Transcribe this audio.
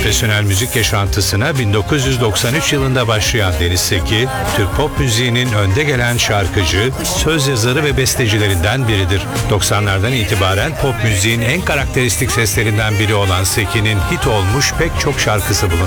Profesyonel müzik yaşantısına 1993 yılında başlayan Deniz Seki, Türk pop müziğinin önde gelen şarkıcı, söz yazarı ve bestecilerinden biridir. 90'lardan itibaren pop müziğin en karakteristik seslerinden biri olan Seki'nin hit olmuş pek çok şarkısı bulunur.